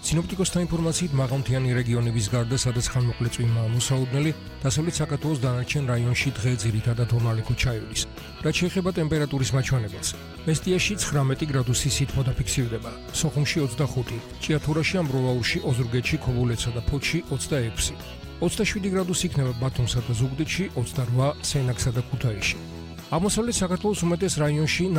სინოპტიკოსთა ინფორმაციით მაღალმთიანი რეგიონების გარდა, სადაც ხანმოკლე წვიმაა მოსაოდნელი, დასავლეთ საქართველოს დანარჩენ რაიონში დღე ძირითადად ორმალიკო ჩაივლის. რაც შეეხება ტემპერატურის მაჩვენებელს, მესტიაში 19 გრადუსი სითბო დაფიქსირდება, სოხუმში 25, ჭიათურაში, ამბროლაურში, ოზურგეთში, ქობულეთსა და ფოთში 26. 27 გრადუსი იქნება ბათუმსა და ზუგდიდში, 28 სენაკსა და ქუთაისში. აღმოსავლეთ საქართველოს უმეტეს რაიონში